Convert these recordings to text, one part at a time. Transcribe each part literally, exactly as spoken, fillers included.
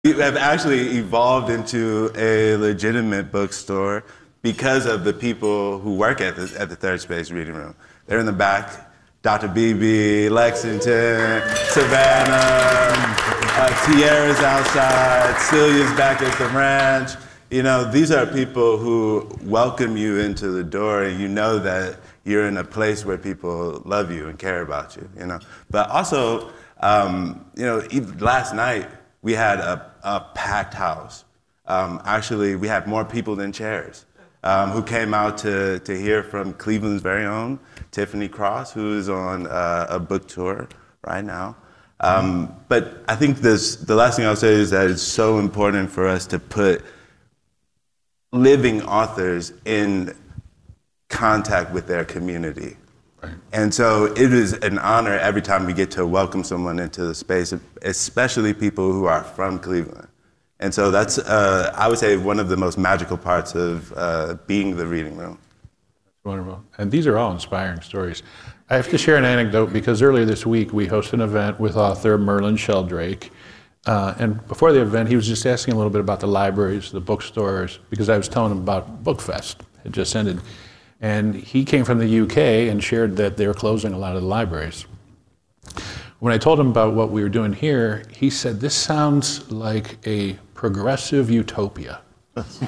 We have actually evolved into a legitimate bookstore because of the people who work at the, at the Third Space Reading Room. They're in the back. Doctor Beebe, Lexington, Savannah, uh, Tierra's outside, Celia's back at the ranch. You know, these are people who welcome you into the door, and you know that you're in a place where people love you and care about you, you know. But also, um, you know, even last night we had a, a packed house. Um, actually, we had more people than chairs um, who came out to, to hear from Cleveland's very own Tiffany Cross, who is on uh, a book tour right now. Um, but I think this, the last thing I'll say is that it's so important for us to put living authors in contact with their community. Right. And so it is an honor every time we get to welcome someone into the space, especially people who are from Cleveland. And so that's, uh, I would say, one of the most magical parts of uh, being the Reading Room. Wonderful. And these are all inspiring stories. I have to share an anecdote because earlier this week we hosted an event with author Merlin Sheldrake. Uh, and before the event, he was just asking a little bit about the libraries, the bookstores, because I was telling him about BookFest. It just ended. And he came from the U K and shared that they were closing a lot of the libraries. When I told him about what we were doing here, he said, "This sounds like a progressive utopia." Great.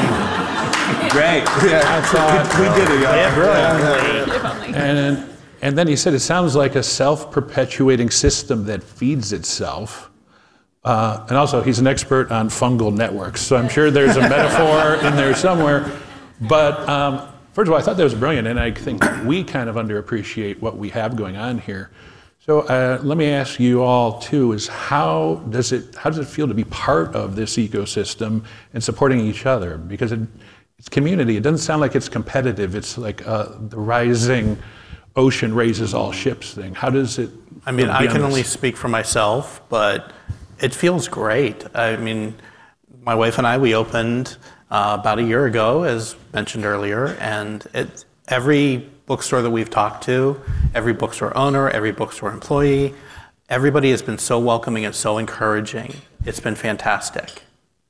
Yeah, I thought, we, we did it. Yeah, brilliant. Yeah. And, and then he said, "It sounds like a self-perpetuating system that feeds itself." Uh, and also, he's an expert on fungal networks, so I'm sure there's a metaphor in there somewhere. But um, first of all, I thought that was brilliant, and I think we kind of underappreciate what we have going on here. So uh, let me ask you all too: is how does it how does it feel to be part of this ecosystem and supporting each other? Because it, it's community. It doesn't sound like it's competitive. It's like uh, the rising ocean raises all ships thing. How does it? I mean, I can only speak for myself, but it feels great. I mean, my wife and I, we opened uh, about a year ago, as mentioned earlier, and it, every bookstore that we've talked to, every bookstore owner, every bookstore employee, everybody has been so welcoming and so encouraging. It's been fantastic.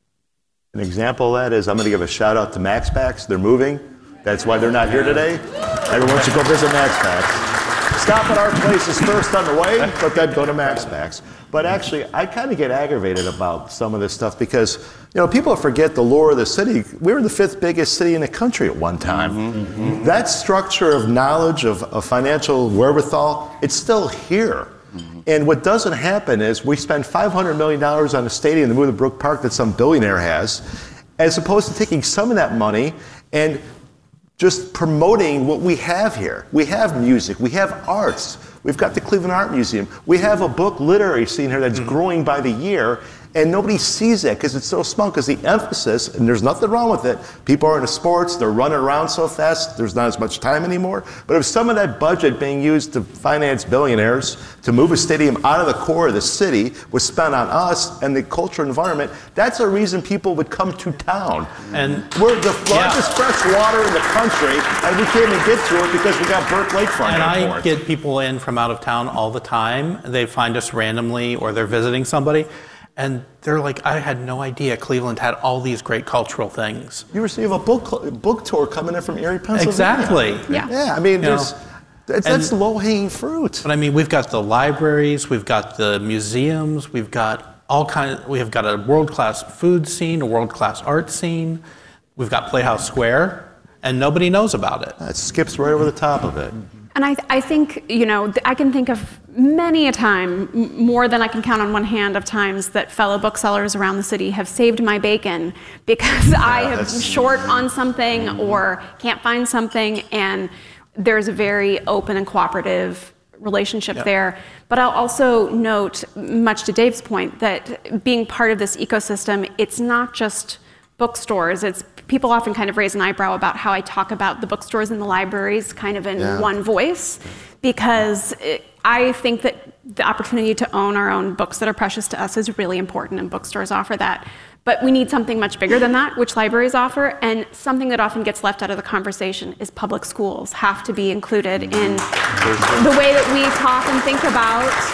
An example of that is, I'm going to give a shout out to MaxPax. They're moving. That's why they're not here today. Everyone should go visit MaxPax. Stop at our places first on the way, but then go to MaxPax. But actually, I kind of get aggravated about some of this stuff because, you know, people forget the lore of the city. We were the fifth biggest city in the country at one time. Mm-hmm, mm-hmm. That structure of knowledge, of, of financial wherewithal, it's still here. Mm-hmm. And what doesn't happen is we spend five hundred million dollars on a stadium to move to Brook Park that some billionaire has, as opposed to taking some of that money and just promoting what we have here. We have music, we have arts, we've got the Cleveland Art Museum, we have a book literary scene here that's mm-hmm. growing by the year, and nobody sees that because it's so small, because the emphasis, and there's nothing wrong with it, people are into sports, they're running around so fast, there's not as much time anymore, but if some of that budget being used to finance billionaires, to move a stadium out of the core of the city, was spent on us and the cultural environment, that's a reason people would come to town. And we're the largest yeah. fresh water in the country, and we can't even get to it because we got Burke Lakefront And Airport. I get people in from out of town all the time. They find us randomly, or they're visiting somebody, and they're like, "I had no idea Cleveland had all these great cultural things." You receive a book cl- book tour coming in from Erie, Pennsylvania. Exactly. Yeah. Yeah. I mean, you there's, that's, that's low-hanging fruit. But I mean, we've got the libraries, we've got the museums, we've got all kind of. We have got a world-class food scene, a world-class art scene. We've got Playhouse Square, and nobody knows about it. That skips right over the top of it. And I, th- I think, you know, th- I can think of many a time, m- more than I can count on one hand, of times that fellow booksellers around the city have saved my bacon because yeah, I have short on something mm-hmm. or can't find something, and there's a very open and cooperative relationship yep. there. But I'll also note, much to Dave's point, that being part of this ecosystem, it's not just bookstores. It's people often kind of raise an eyebrow about how I talk about the bookstores and the libraries kind of in yeah. one voice, because it, I think that the opportunity to own our own books that are precious to us is really important, and bookstores offer that. But we need something much bigger than that, which libraries offer, and something that often gets left out of the conversation is public schools have to be included in the way that we talk and think about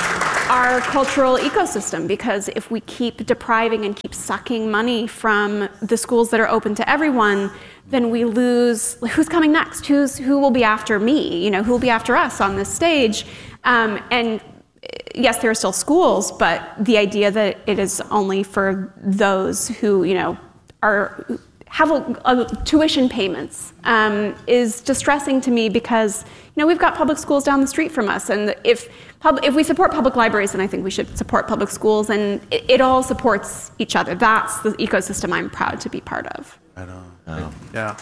our cultural ecosystem, because if we keep depriving and keep sucking money from the schools that are open to everyone, then we lose who's coming next, who's who will be after me, you know, who will be after us on this stage. Um, and yes, there are still schools, but the idea that it is only for those who, you know, are have a, a tuition payments um, is distressing to me, because you know we've got public schools down the street from us, and if pub, if we support public libraries, then I think we should support public schools, and it, it all supports each other. That's the ecosystem I'm proud to be part of. I know. Oh. Yeah.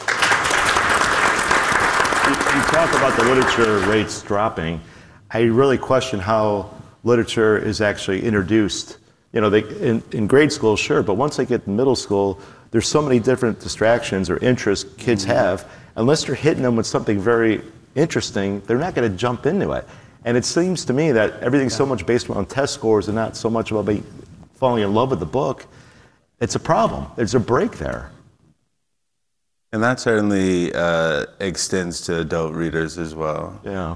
You, you talk about the literature rates dropping. I really question how literature is actually introduced. You know, they, in, in grade school, sure, but once they get to middle school, there's so many different distractions or interests kids mm-hmm. have. Unless you're hitting them with something very interesting, they're not going to jump into it. And it seems to me that everything's yeah. so much based on test scores and not so much about being, falling in love with the book. It's a problem. There's a break there. And that certainly uh, extends to adult readers as well. Yeah.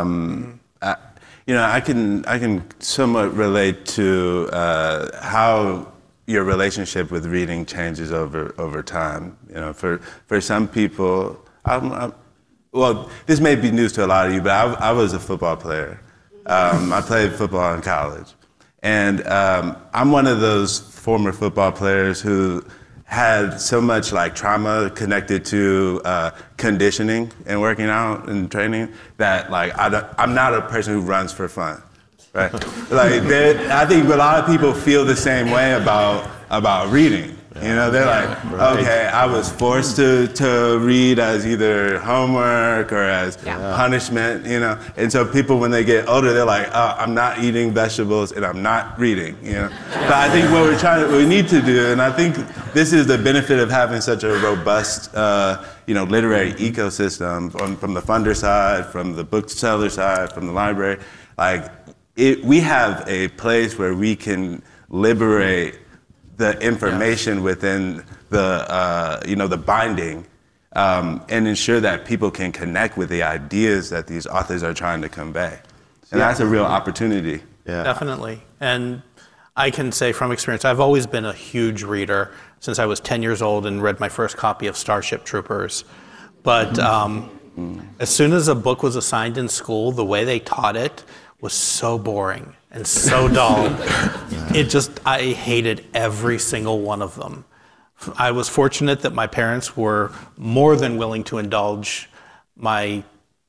Um, I, you know, I can I can somewhat relate to uh, how your relationship with reading changes over over time. You know, for for some people, I'm, I'm, well, this may be news to a lot of you, but I, I was a football player. Um, I played football in college, and um, I'm one of those former football players who had so much like trauma connected to uh, conditioning and working out and training that like I don't, I'm not a person who runs for fun, right? Like I think a lot of people feel the same way about about reading. You know, they're like, okay, I was forced to, to read as either homework or as yeah. punishment, you know. And so people, when they get older, they're like, oh, I'm not eating vegetables and I'm not reading, you know. But I think what we're trying to, what we need to do, and I think this is the benefit of having such a robust, uh, you know, literary ecosystem from, from the funder side, from the bookseller side, from the library. Like, it, we have a place where we can liberate the information yeah. within the, uh, you know, the binding, um, and ensure that people can connect with the ideas that these authors are trying to convey. And yeah. that's a real opportunity. Yeah. Definitely. And I can say from experience, I've always been a huge reader since I was ten years old and read my first copy of Starship Troopers. But um, mm. as soon as a book was assigned in school, the way they taught it was so boring and so dull. It just, I hated every single one of them. I was fortunate that my parents were more than willing to indulge my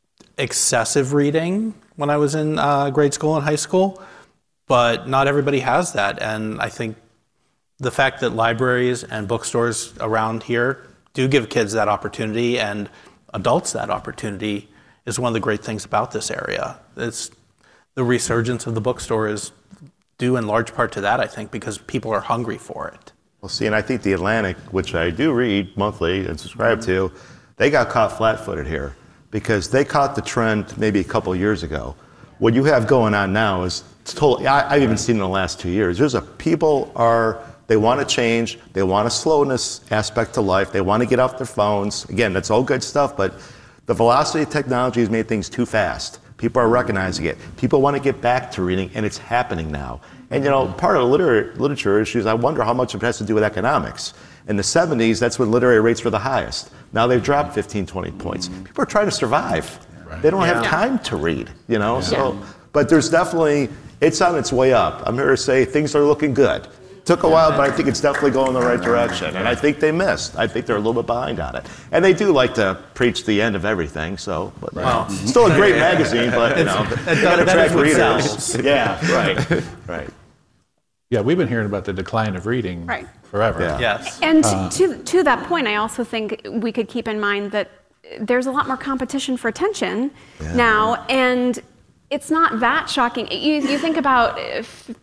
excessive reading when I was in uh, grade school and high school, but not everybody has that. And I think the fact that libraries and bookstores around here do give kids that opportunity and adults that opportunity is one of the great things about this area. It's, the resurgence of the bookstore is due in large part to that, I think, because people are hungry for it. Well, see, and I think The Atlantic, which I do read monthly and subscribe mm-hmm. to, they got caught flat-footed here because they caught the trend maybe a couple years ago. What you have going on now is totally, I, I've even seen in the last two years, there's a, people are, they want to change, they want a slowness aspect to life, they want to get off their phones. Again, that's all good stuff, but the velocity of technology has made things too fast. People are recognizing it. People want to get back to reading, and it's happening now. And you know, part of the liter- literature issues, I wonder how much of it has to do with economics. In the seventies, that's when literary rates were the highest. Now they've dropped fifteen, twenty points. People are trying to survive. They don't have time to read, you know? Yeah. So, but there's definitely, it's on its way up. I'm here to say things are looking good. Took a while, but I think it's definitely going in the right direction. And I think they missed. I think they're a little bit behind on it. And they do like to preach the end of everything, so, but well, mm-hmm. still a great magazine, but you know, you gotta attract readers. Yeah, right, right. Yeah, we've been hearing about the decline of reading right. forever. Yeah. Yes. And uh, to, to that point, I also think we could keep in mind that there's a lot more competition for attention yeah. now, and it's not that shocking. You, you think about if,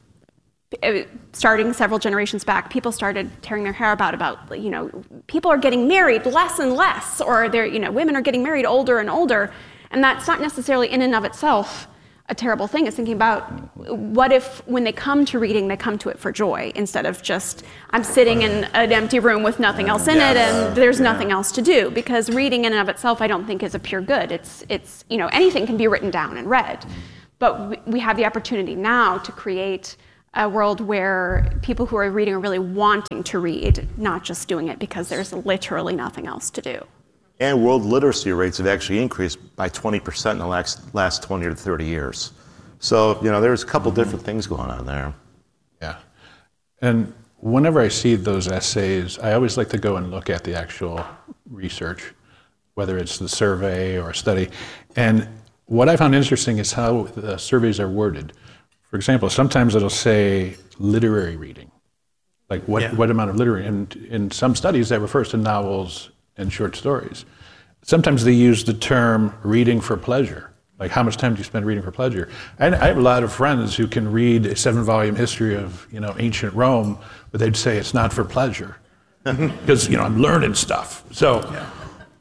starting several generations back, people started tearing their hair about, about, you know, people are getting married less and less, or they're, you know, women are getting married older and older. And that's not necessarily in and of itself a terrible thing. It's thinking about what if when they come to reading, they come to it for joy instead of just, I'm sitting in an empty room with nothing else in yeah, it and there's yeah. nothing else to do. Because reading in and of itself, I don't think is a pure good. It's, it's, you know, anything can be written down and read. but we, we have the opportunity now to create a world where people who are reading are really wanting to read, not just doing it because there's literally nothing else to do. And world literacy rates have actually increased by twenty percent in the last, last twenty or thirty years. So, you know, there's a couple different things going on there. Yeah. And whenever I see those essays, I always like to go and look at the actual research, whether it's the survey or a study. And what I found interesting is how the surveys are worded. For example, sometimes it'll say literary reading, like what, yeah. what amount of literary, and in some studies that refers to novels and short stories. Sometimes they use the term reading for pleasure, like how much time do you spend reading for pleasure? I, I have a lot of friends who can read a seven-volume history of, you know, ancient Rome, but they'd say it's not for pleasure, because, you know, I'm learning stuff. So. Yeah.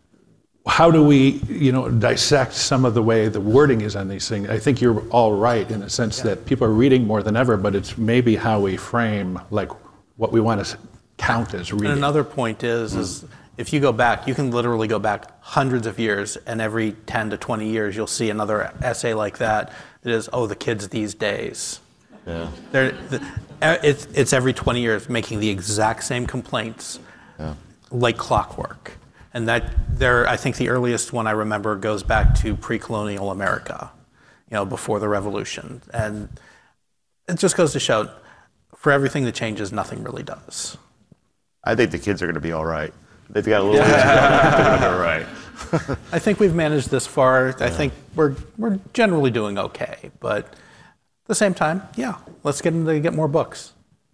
How do we, you know, dissect some of the way the wording is on these things? I think you're all right in the sense yeah. that people are reading more than ever, but it's maybe how we frame, like, what we want to count as reading. And another point is, mm. is if you go back, you can literally go back hundreds of years, and every ten to twenty years, you'll see another essay like that that is, oh, the kids these days. Yeah. They're, the, it's, it's every twenty years making the exact same complaints, yeah. like clockwork. And that there, I think the earliest one I remember goes back to pre-colonial America, you know, before the revolution. And it just goes to show, for everything that changes, nothing really does. I think the kids are going to be all right. They've got a little bit to go. All right. I think we've managed this far. I yeah. think we're we're generally doing okay. But at the same time, yeah, let's get them to get more books.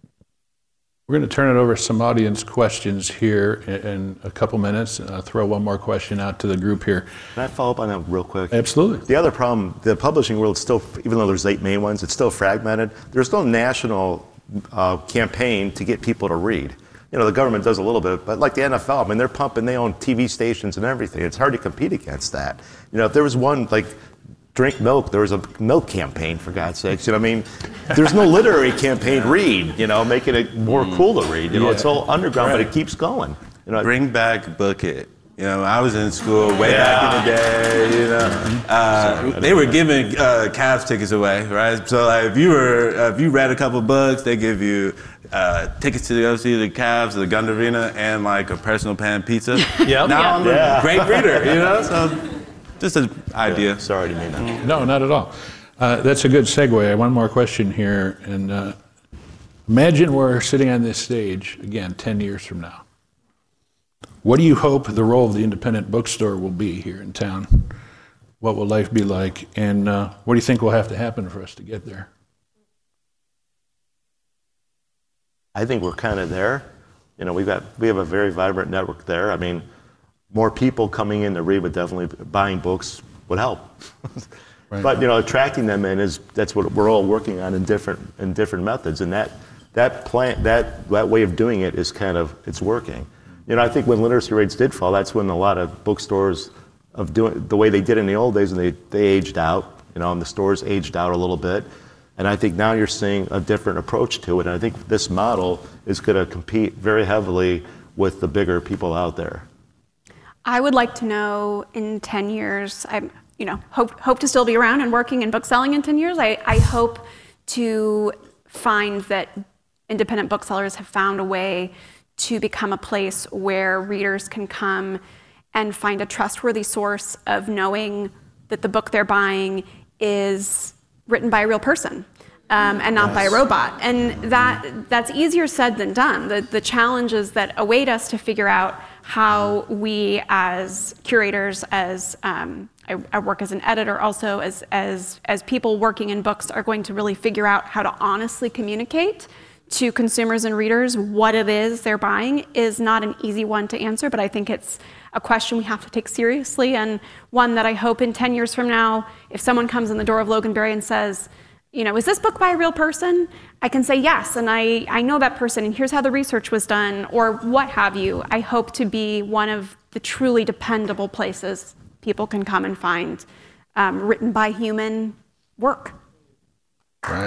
We're going to turn it over to some audience questions here in a couple minutes. I'll throw one more question out to the group here. Can I follow up on that real quick? Absolutely. The other problem, the publishing world still, even though there's eight main ones, it's still fragmented. There's no national uh, campaign to get people to read. You know, the government does a little bit, but like the N F L, I mean, they're pumping, they own T V stations and everything. It's hard to compete against that. You know, if there was one, like, drink milk, there was a milk campaign, for God's sakes. You know what I mean? There's no literary campaign, read, you know, making it more mm. cool to read. You know, yeah. it's all underground, right. but it keeps going. You know, Bring back Book It. You know, I was in school way yeah. back in the day, you know. Uh, Sorry, they were giving uh, Cavs tickets away, right? So like, if you were, uh, if you read a couple books, they give you uh, tickets to go see the Cavs, the Gund Arena, and like a personal pan pizza. Yep. Now I'm yeah. a great reader, you know, so. Just an idea. Yeah, sorry to mean that. No, not at all. Uh, that's a good segue. One more question here. And uh, imagine we're sitting on this stage, again, ten years from now. What do you hope the role of the independent bookstore will be here in town? What will life be like? And uh, what do you think will have to happen for us to get there? I think we're kind of there. You know, we've got, we have a very vibrant network there. I mean, more people coming in to read would definitely, buying books would help. Right. But, you know, attracting them in is, that's what we're all working on in different in different methods. And that that plan, that that way of doing it is kind of, it's working. You know, I think when literacy rates did fall, that's when a lot of bookstores of doing the way they did in the old days, and they, they aged out, you know, and the stores aged out a little bit. And I think now you're seeing a different approach to it. And I think this model is going to compete very heavily with the bigger people out there. I would like to know in ten years, I you know, hope, hope to still be around and working in book selling in ten years. I, I hope to find that independent booksellers have found a way to become a place where readers can come and find a trustworthy source of knowing that the book they're buying is written by a real person. Um, and not yes. by a robot. And that that's easier said than done. The, the challenges that await us to figure out how we as curators, as um, I, I work as an editor also, as, as, as people working in books are going to really figure out how to honestly communicate to consumers and readers what it is they're buying is not an easy one to answer, but I think it's a question we have to take seriously, and one that I hope in ten years from now, if someone comes in the door of Loganberry and says, you know, is this book by a real person? I can say yes, and I, I know that person, and here's how the research was done, or what have you. I hope to be one of the truly dependable places people can come and find um, written by human work. Right.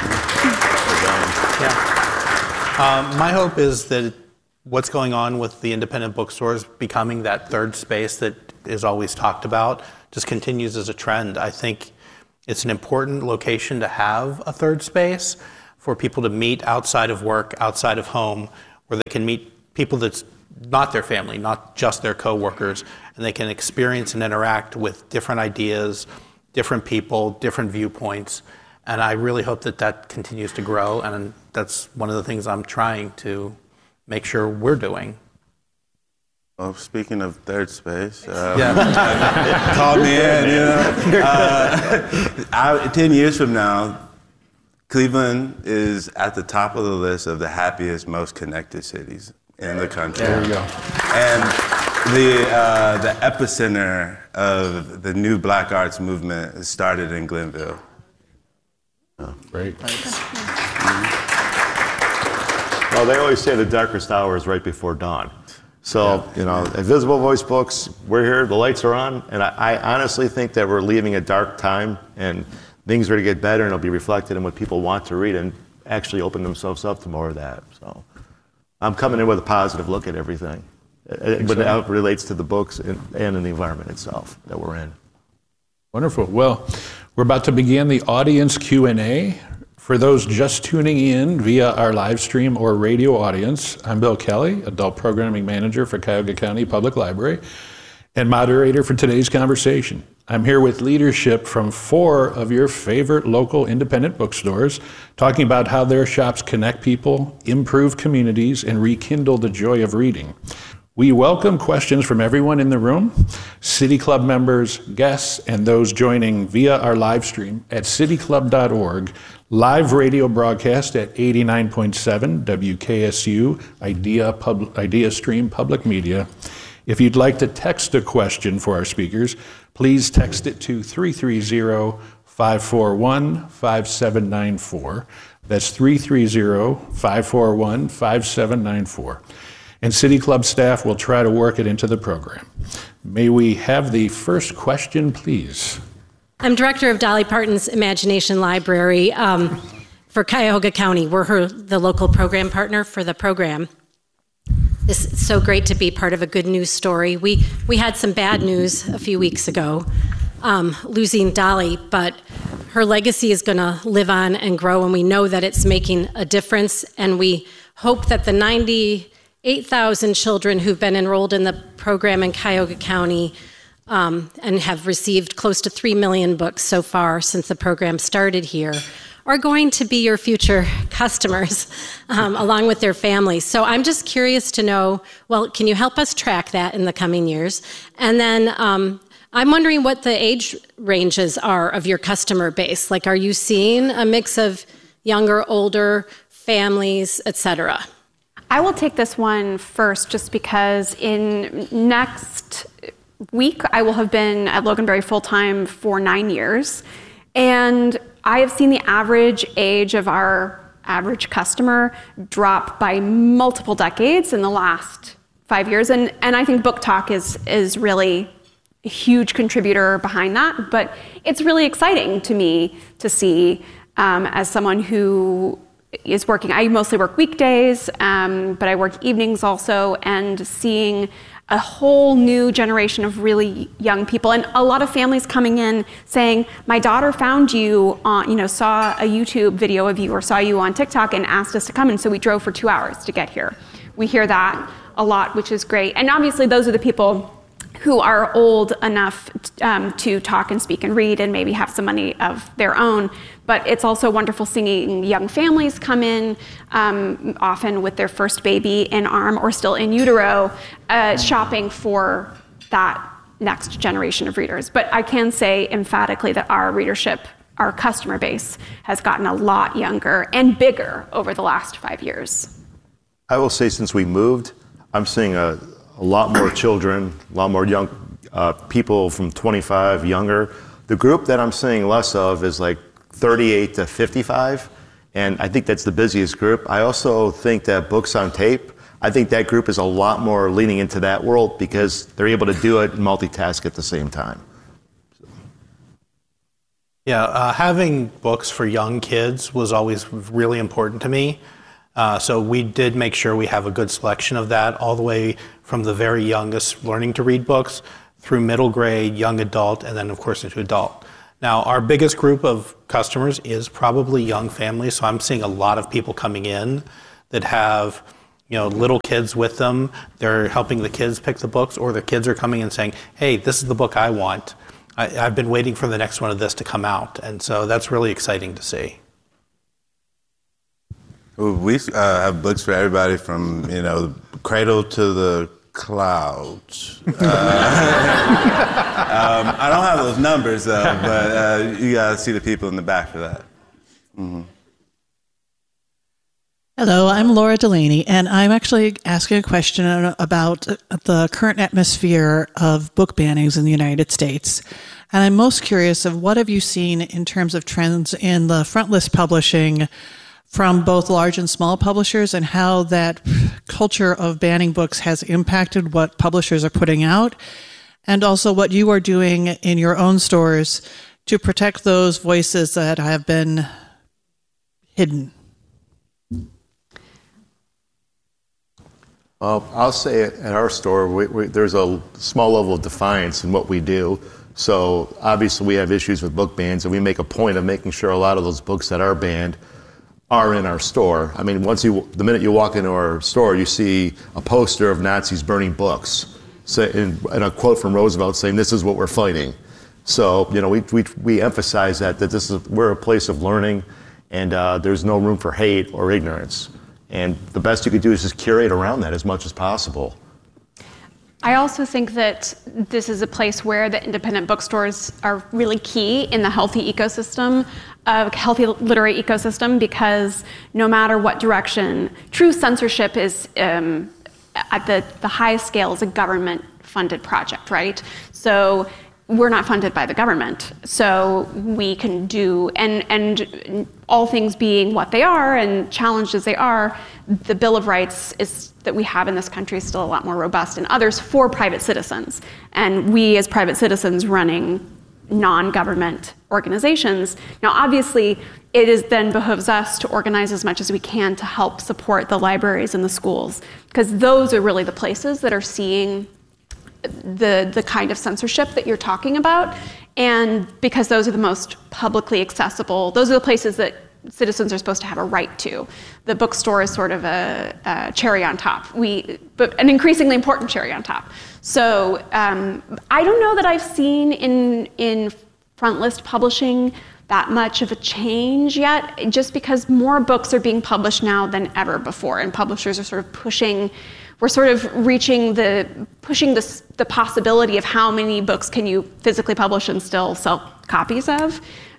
Yeah. Um, my hope is that what's going on with the independent bookstores becoming that third space that is always talked about just continues as a trend. I think It's an important location to have a third space for people to meet outside of work, outside of home, where they can meet people that's not their family, not just their coworkers, and they can experience and interact with different ideas, different people, different viewpoints. And I really hope that that continues to grow, and that's one of the things I'm trying to make sure we're doing. Well, speaking of third space, uh, yeah. call me in, you know. Uh, I, ten years from now, Cleveland is at the top of the list of the happiest, most connected cities in the country. There you go. And the, uh, the epicenter of the new Black arts movement started in Glenville. Oh, great. Well, they always say the darkest hour is right before dawn. So, you know, Invisible Voice Books, we're here, the lights are on, and I, I honestly think that we're leaving a dark time, and things are going to get better, and it'll be reflected in what people want to read and actually open themselves up to more of that. So I'm coming in with a positive look at everything, but how it relates to the books and, and in the environment itself that we're in. Wonderful. Well, we're about to begin the audience Q and A. For those just tuning in via our live stream or radio audience, I'm Bill Kelly, Adult Programming Manager for Cuyahoga County Public Library and moderator for today's conversation. I'm here with leadership from four of your favorite local independent bookstores, talking about how their shops connect people, improve communities, and rekindle the joy of reading. We welcome questions from everyone in the room, City Club members, guests, and those joining via our live stream at city club dot org, live radio broadcast at eighty-nine point seven W K S U, Idea, Pub, Idea Stream Public Media. If you'd like to text a question for our speakers, please text it to three three zero, five four one, five seven nine four. That's three three zero, five four one, five seven nine four. And City Club staff will try to work it into the program. May we have the first question, please? I'm director of Dolly Parton's Imagination Library um, for Cuyahoga County. We're her, the local program partner for the program. It's so great to be part of a good news story. We, we had some bad news a few weeks ago, um, losing Dolly, but her legacy is going to live on and grow, and we know that it's making a difference, and we hope that the ninety-eight thousand children who've been enrolled in the program in Cuyahoga County um, and have received close to three million books so far since the program started here are going to be your future customers um, along with their families. So I'm just curious to know, well, can you help us track that in the coming years? And then um, I'm wondering what the age ranges are of your customer base. Like, are you seeing a mix of younger, older, families, et cetera? I will take this one first just because in next week I will have been at Loganberry full-time for nine years. And I have seen the average age of our average customer drop by multiple decades in the last five years. And, and I think Book Talk is, is really a huge contributor behind that. But it's really exciting to me to see um, as someone who is working, I mostly work weekdays, um, but I work evenings also, and seeing a whole new generation of really young people, and a lot of families coming in saying, my daughter found you on, you know, saw a YouTube video of you or saw you on TikTok and asked us to come, and so we drove for two hours to get here. We hear that a lot, which is great. And obviously those are the people who are old enough um, to talk and speak and read and maybe have some money of their own. But it's also wonderful seeing young families come in, um, often with their first baby in arm or still in utero, uh, shopping for that next generation of readers. But I can say emphatically that our readership, our customer base, has gotten a lot younger and bigger over the last five years. I will say since we moved, I'm seeing a, a lot more children, a lot more young uh, people from twenty-five younger. The group that I'm seeing less of is like thirty-eight to fifty-five, and I think that's the busiest group. I also think that Books on Tape, I think that group is a lot more leaning into that world because they're able to do it and multitask at the same time. So. Yeah, uh, having books for young kids was always really important to me. Uh, so we did make sure we have a good selection of that, all the way from the very youngest learning to read books through middle grade, young adult, and then of course into adult. Now, our biggest group of customers is probably young families, so I'm seeing a lot of people coming in that have, you know, little kids with them. They're helping the kids pick the books, or the kids are coming and saying, hey, this is the book I want. I, I've been waiting for the next one of this to come out, and so that's really exciting to see. We uh, have books for everybody from, you know, cradle to the clouds. Uh, um, I don't have those numbers, though, but uh, you got to see the people in the back for that. Mm-hmm. Hello, I'm Laura Delaney, and I'm actually asking a question about the current atmosphere of book bannings in the United States. And I'm most curious of what have you seen in terms of trends in the front list publishing from both large and small publishers, and how that culture of banning books has impacted what publishers are putting out, and also what you are doing in your own stores to protect those voices that have been hidden. Well, I'll say it, at our store, we, we, there's a small level of defiance in what we do. So obviously we have issues with book bans, and we make a point of making sure a lot of those books that are banned are in our store. I mean, once you, the minute you walk into our store, you see a poster of Nazis burning books, so, and, and a quote from Roosevelt saying, "This is what we're fighting." So, you know, we we, we emphasize that that this is, we're a place of learning, and uh, there's no room for hate or ignorance. And the best you could do is just curate around that as much as possible. I also think that this is a place where the independent bookstores are really key in the healthy ecosystem, a healthy literary ecosystem, because no matter what direction, true censorship is, um, at the, the highest scale, is a government-funded project, right? So we're not funded by the government, so we can do, and, and all things being what they are and challenged as they are, the Bill of Rights is that we have in this country is still a lot more robust than others for private citizens. And we as private citizens running non-government organizations, now obviously it is then behooves us to organize as much as we can to help support the libraries and the schools, because those are really the places that are seeing the the kind of censorship that you're talking about, and because those are the most publicly accessible, those are the places that citizens are supposed to have a right to. The bookstore is sort of a, a cherry on top, we, but an increasingly important cherry on top. So um, I don't know that I've seen in in front list publishing that much of a change yet, just because more books are being published now than ever before, and publishers are sort of pushing. We're sort of reaching the, pushing the, the possibility of how many books can you physically publish and still sell copies of.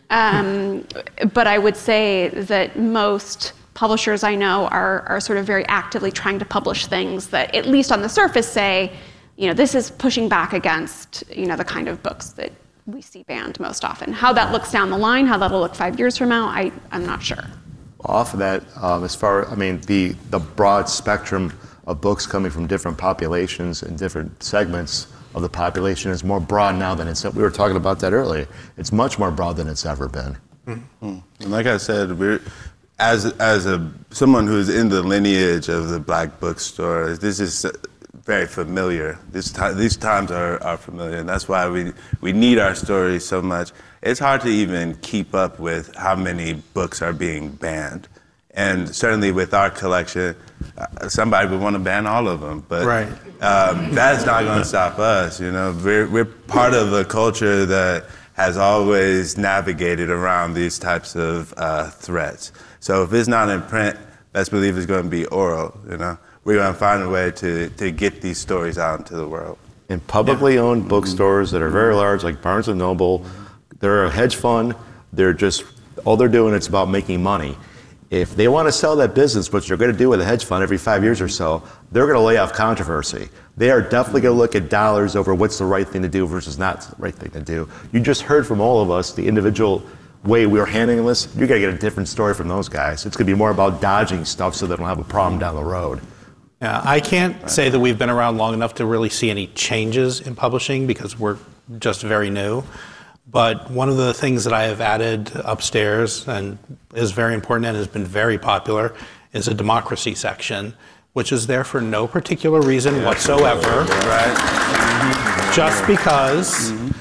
Um, but I would say that most publishers I know are, are sort of very actively trying to publish things that, at least on the surface, say, you know, this is pushing back against, you know, the kind of books that we see banned most often. How that looks down the line, how that'll look five years from now, I, I'm not sure. Off of that, um, as far, I mean, the, the broad spectrum of books coming from different populations and different segments of the population is more broad now than it's, we were talking about that earlier. It's much more broad than it's ever been. Mm-hmm. And like I said, we're, as, as a, someone who's in the lineage of the Black bookstore, this is very familiar. This time, these times are, are familiar, and that's why we, we need our stories so much. It's hard to even keep up with how many books are being banned. And certainly with our collection, uh, somebody would want to ban all of them, but right. um, that's not going to stop us. You know, we're we're part of a culture that has always navigated around these types of uh, threats. So if it's not in print, let's believe it's going to be oral. You know, we're going to find a way to to get these stories out into the world. In publicly owned bookstores that are very large, like Barnes and Noble, they're a hedge fund. They're just all they're doing. It's about making money. If they want to sell that business, which they're going to do with a hedge fund every five years or so, they're going to lay off controversy. They are definitely going to look at dollars over what's the right thing to do versus not the right thing to do. You just heard from all of us the individual way we were handling this. You're going to get a different story from those guys. It's going to be more about dodging stuff so they don't have a problem down the road. Yeah, I can't say that we've been around long enough to really see any changes in publishing because we're just very new. But one of the things that I have added upstairs and is very important and has been very popular is a democracy section, which is there for no particular reason whatsoever. Right. Just because. Mm-hmm.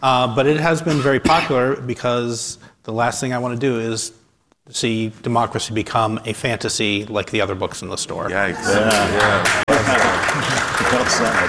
Uh, but it has been very popular because the last thing I want to do is see democracy become a fantasy like the other books in the store. Yikes. Yeah. yeah. Well said.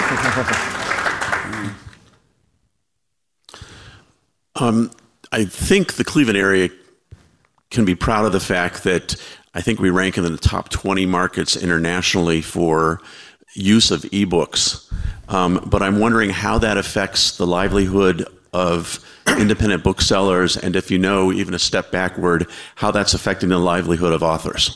um, I think the Cleveland area can be proud of the fact that I think we rank in the top twenty markets internationally for use of ebooks. Um, but I'm wondering how that affects the livelihood of independent booksellers, and if you know, even a step backward, how that's affecting the livelihood of authors.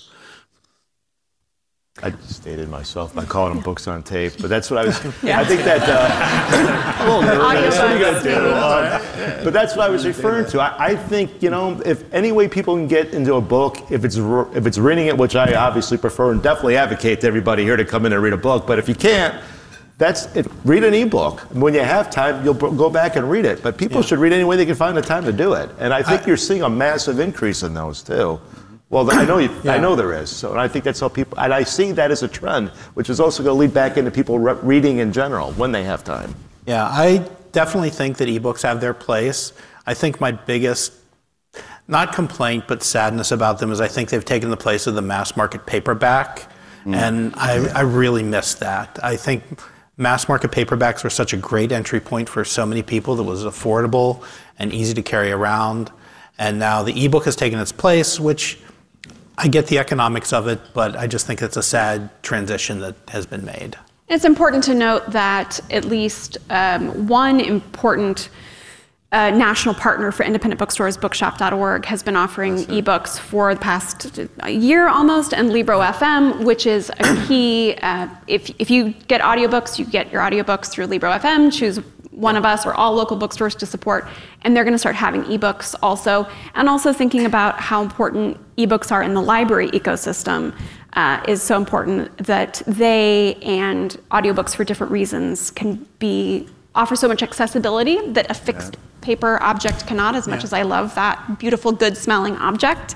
I just dated myself by calling them books on tape, but that's what I was. Yeah. I think that. Uh, a little nervous. What are you gonna do? Um, but that's what I was referring to. I, I think you know, if any way people can get into a book, if it's if it's reading it, which I obviously prefer and definitely advocate to everybody here to come in and read a book. But if you can't, that's it. Read an ebook. When you have time, you'll go back and read it. But people yeah. should read any way they can find the time to do it. And I think I, you're seeing a massive increase in those too. Well, I know you, yeah. I know there is. So, and I think that's how people. And I see that as a trend, which is also going to lead back into people re- reading in general when they have time. Yeah, I definitely think that ebooks have their place. I think my biggest, not complaint, but sadness about them is I think they've taken the place of the mass market paperback, mm. and I, I really miss that. I think mass market paperbacks were such a great entry point for so many people that was affordable and easy to carry around, and now the ebook has taken its place, which I get the economics of it, but I just think it's a sad transition that has been made. It's important to note that at least um, one important uh, national partner for independent bookstores, bookshop dot org, has been offering ebooks for the past year almost, and Libro F M, which is a key. Uh, if, if you get audiobooks, you get your audiobooks through Libro F M. Choose one of us or all local bookstores to support, and they're going to start having ebooks also, and also thinking about how important ebooks are in the library ecosystem uh, is so important that they and audiobooks for different reasons can be offer so much accessibility that a fixed yeah. paper object cannot, as much yeah. as I love that beautiful, good smelling object.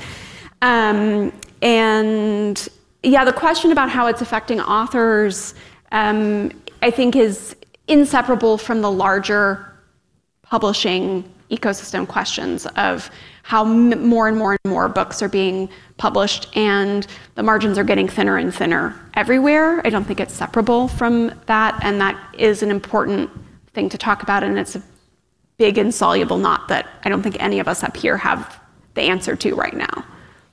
Um, and yeah, the question about how it's affecting authors, um, I think is inseparable from the larger publishing ecosystem questions of how m- more and more and more books are being published, and the margins are getting thinner and thinner everywhere. I don't think it's separable from that, and that is an important thing to talk about, and it's a big insoluble knot that I don't think any of us up here have the answer to right now.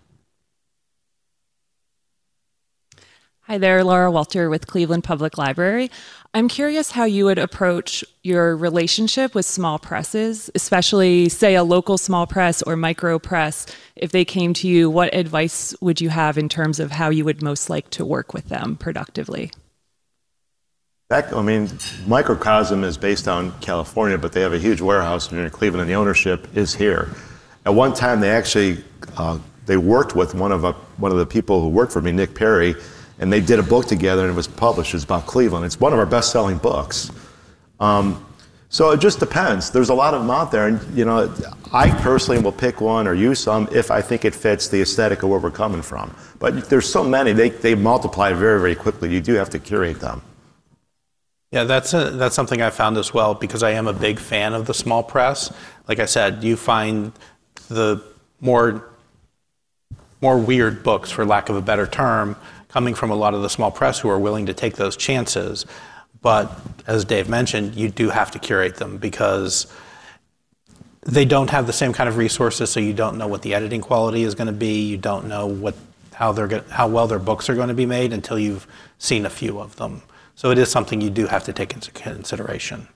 Hi there, Laura Walter with Cleveland Public Library. I'm curious how you would approach your relationship with small presses, especially, say, a local small press or micro press. If they came to you, what advice would you have in terms of how you would most like to work with them productively? That, I mean, Microcosm is based on California, but they have a huge warehouse near Cleveland, and the ownership is here. At one time, they actually uh, they worked with one of a, one of the people who worked for me, Nick Perry, and they did a book together, and it was published. It's about Cleveland. It's one of our best-selling books. Um, so it just depends. There's a lot of them out there, and you know, I personally will pick one or use some if I think it fits the aesthetic of where we're coming from. But there's so many; they they multiply very, very quickly. You do have to curate them. Yeah, that's a, that's something I found as well, because I am a big fan of the small press. Like I said, you find the more more weird books, for lack of a better term, coming from a lot of the small press who are willing to take those chances. But as Dave mentioned, you do have to curate them because they don't have the same kind of resources, so you don't know what the editing quality is going to be. You don't know what how they're go- how well their books are going to be made until you've seen a few of them. So it is something you do have to take into consideration.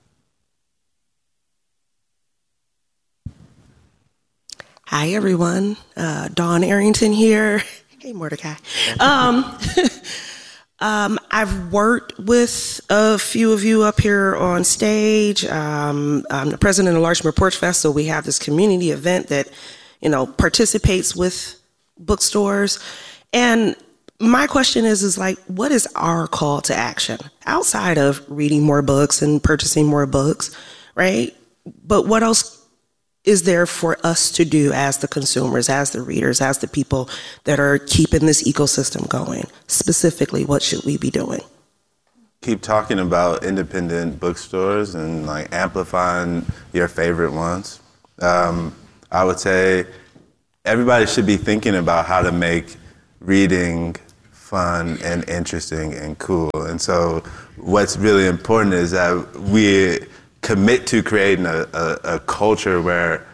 Hi, everyone. Uh, Dawn Arrington here. Hey, Mordecai. Um, um, I've worked with a few of you up here on stage. Um, I'm the president of Larchmere Porch Fest, so we have this community event that, you know, participates with bookstores. And my question is, is like, what is our call to action outside of reading more books and purchasing more books, right? But what else is there for us to do as the consumers, as the readers, as the people that are keeping this ecosystem going? Specifically, what should we be doing? keep talking about independent bookstores and like amplifying your favorite ones. Um, I would say everybody should be thinking about how to make reading fun and interesting and cool. And so what's really important is that we commit to creating a, a, a culture where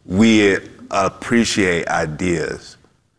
we appreciate ideas.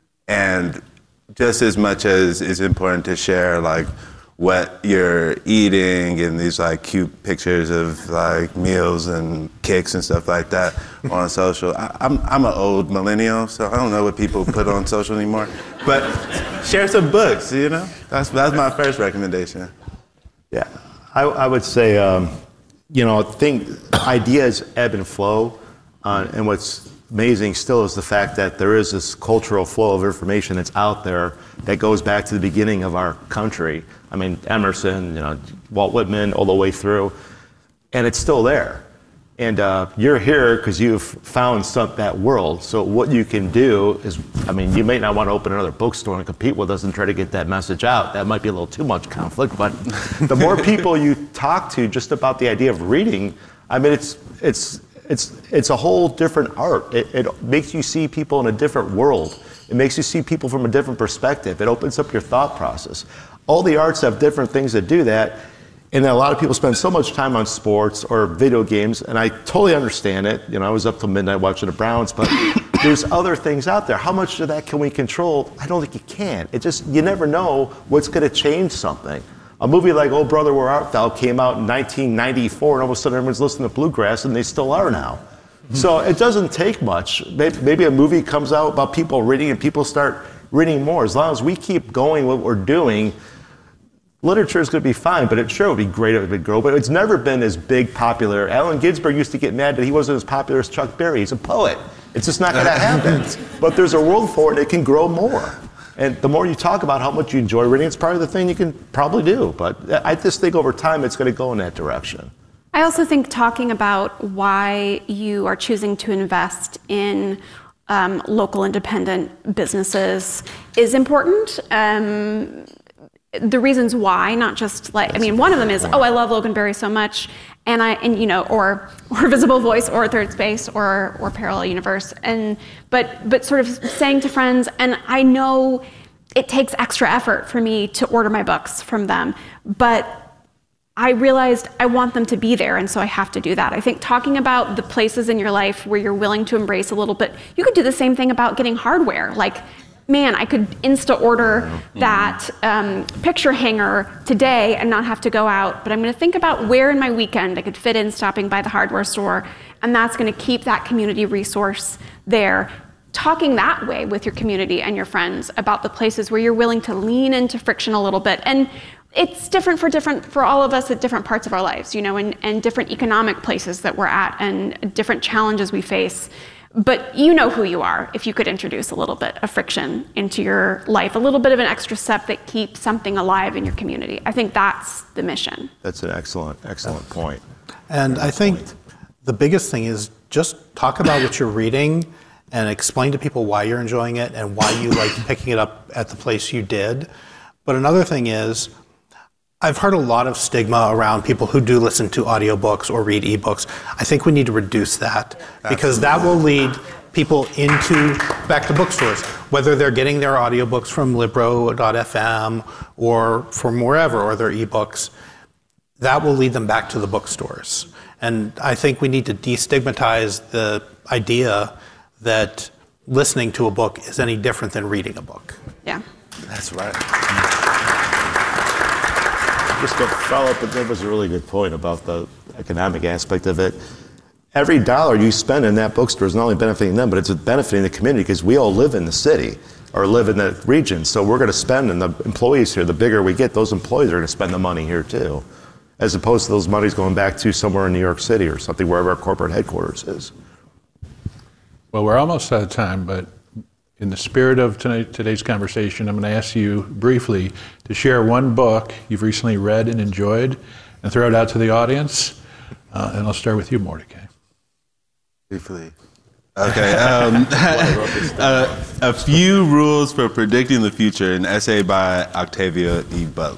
And just as much as it's important to share like what you're eating and these like cute pictures of like meals and cakes and stuff like that on social. I, I'm I'm an old millennial, so I don't know what people put on social anymore. But share some books, you know? That's that's my first recommendation. Yeah, I, I would say, um, you know, I think ideas ebb and flow, uh, and what's amazing still is the fact that there is this cultural flow of information that's out there that goes back to the beginning of our country. I mean, Emerson, you know, Walt Whitman, all the way through, and it's still there. And uh, you're here because you've found some, that world. So what you can do is, I mean, you may not want to open another bookstore and compete with us and try to get that message out. That might be a little too much conflict, but the more people you talk to just about the idea of reading, I mean, it's it's it's it's a whole different art. It, it makes you see people in a different world. It makes you see people from a different perspective. It opens up your thought process. All the arts have different things that do that. And then a lot of people spend so much time on sports or video games, and I totally understand it. You know, I was up till midnight watching the Browns, but there's other things out there. How much of that can we control? I don't think you can. It just, you never know what's going to change something. A movie like Oh Brother, Where Art Thou came out in nineteen ninety-four, and all of a sudden everyone's listening to bluegrass, and they still are now. Mm-hmm. So it doesn't take much. Maybe a movie comes out about people reading, and people start reading more. As long as we keep going what we're doing, literature is going to be fine, but it sure would be great if it would grow. But it's never been as big, popular. Allen Ginsberg used to get mad that he wasn't as popular as Chuck Berry. He's a poet. It's just not going to happen. But there's a world for it. It can grow more. And the more you talk about how much you enjoy reading, it's probably the thing you can probably do. But I just think over time it's going to go in that direction. I also think talking about why you are choosing to invest in um, local independent businesses is important. Um, the reasons why, not just like, I mean, one of them is, oh, I love Loganberry so much, and I, and you know, or or Visible Voice, or Third Space, or or Parallel Universe, and but but sort of saying to friends, and I know it takes extra effort for me to order my books from them, but I realized I want them to be there, and so I have to do that. I think talking about the places in your life where you're willing to embrace a little bit, you could do the same thing about getting hardware, like, man, I could Insta order that um, picture hanger today and not have to go out, but I'm going to think about where in my weekend I could fit in stopping by the hardware store, and that's going to keep that community resource there. Talking that way with your community and your friends about the places where you're willing to lean into friction a little bit. And it's different for different for all of us at different parts of our lives, you know, and, and different economic places that we're at and different challenges we face. But you know who you are if you could introduce a little bit of friction into your life, a little bit of an extra step that keeps something alive in your community. I think that's the mission. That's an excellent, excellent point. And I think the biggest thing is just talk about what you're reading and explain to people why you're enjoying it and why you like picking it up at the place you did. But another thing is, I've heard a lot of stigma around people who do listen to audiobooks or read ebooks. I think we need to reduce that because that will lead people into back to bookstores, whether they're getting their audiobooks from Libro dot f m or from wherever, or their ebooks. That will lead them back to the bookstores. And I think we need to destigmatize the idea that listening to a book is any different than reading a book. Yeah. That's right. Just to follow up, but that was a really good point about the economic aspect of it. Every dollar you spend in that bookstore is not only benefiting them, but it's benefiting the community because we all live in the city or live in the region. So we're going to spend, and the employees here, the bigger we get, those employees are going to spend the money here too, as opposed to those monies going back to somewhere in New York City or something, wherever our corporate headquarters is. Well, we're almost out of time, but in the spirit of tonight, today's conversation, I'm going to ask you briefly to share one book you've recently read and enjoyed and throw it out to the audience. Uh, and I'll start with you, Mordecai. Briefly. Okay. Um, uh, a few rules for predicting the future, an essay by Octavia E. Butler.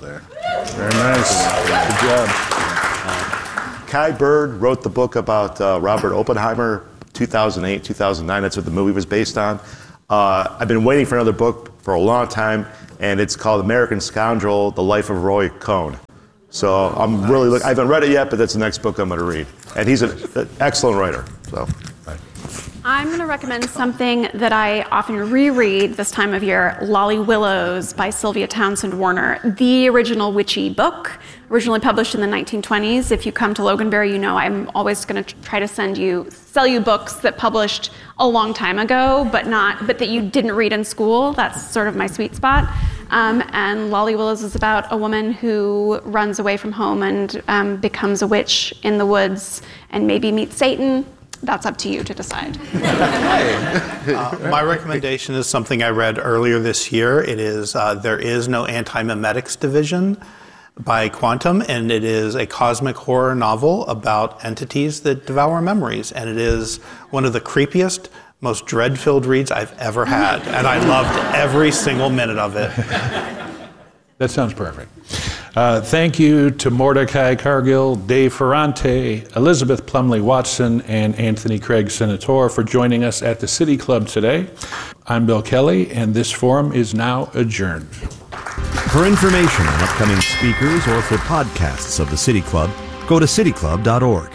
Very nice. Good job. Uh, Kai Bird wrote the book about uh, Robert Oppenheimer, two thousand eight, two thousand nine. That's what the movie was based on. Uh, I've been waiting for another book for a long time, and it's called American Scoundrel, The Life of Roy Cohn. So I'm nice. really looking, I haven't read it yet, but that's the next book I'm going to read. And he's an, an excellent writer. So. I'm going to recommend something that I often reread this time of year, Lolly Willows by Sylvia Townsend Warner, the original witchy book, originally published in the nineteen twenties. If you come to Loganberry, you know I'm always going to try to send you, sell you books that published a long time ago, but not, but that you didn't read in school. That's sort of my sweet spot. Um, and Lolly Willows is about a woman who runs away from home and um, becomes a witch in the woods and maybe meets Satan. That's up to you to decide. uh, my recommendation is something I read earlier this year. It is uh, There Is No Anti-Memetics Division by Quantum, and it is a cosmic horror novel about entities that devour memories. And it is one of the creepiest, most dread-filled reads I've ever had, and I loved every single minute of it. That sounds perfect. Uh, thank you to Mordecai Cargill, Dave Ferrante, Elizabeth Plumley Watson, and Anthony Craig Senator for joining us at the City Club today. I'm Bill Kelly, and this forum is now adjourned. For information on upcoming speakers or for podcasts of the City Club, go to city club dot org.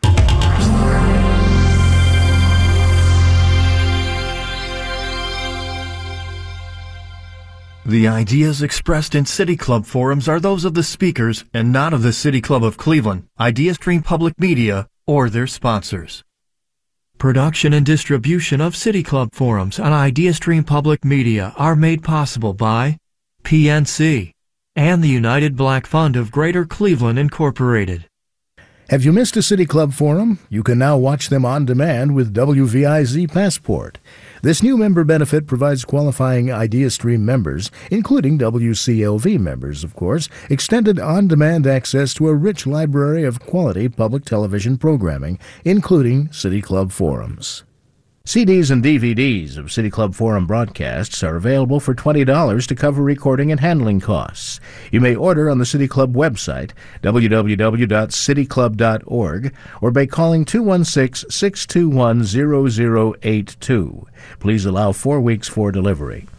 The ideas expressed in City Club forums are those of the speakers and not of the City Club of Cleveland, IdeaStream Public Media, or their sponsors. Production and distribution of City Club forums on IdeaStream Public Media are made possible by P N C and the United Black Fund of Greater Cleveland, Incorporated. Have you missed a City Club forum? You can now watch them on demand with W V I Z Passport. This new member benefit provides qualifying IdeaStream members, including W C L V members, of course, extended on-demand access to a rich library of quality public television programming, including City Club forums. C Ds and D V Ds of City Club Forum broadcasts are available for twenty dollars to cover recording and handling costs. You may order on the City Club website, w w w dot city club dot org, or by calling two one six, six two one, zero zero eight two. Please allow four weeks for delivery.